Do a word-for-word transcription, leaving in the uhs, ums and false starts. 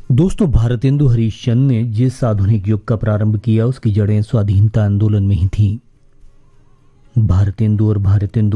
दोस्तों, भारतेंदु हरिश्चंद्र ने जिस आधुनिक युग का प्रारंभ किया उसकी जड़ें स्वाधीनता आंदोलन में ही थीं। भारतेंदु और भारतेंदु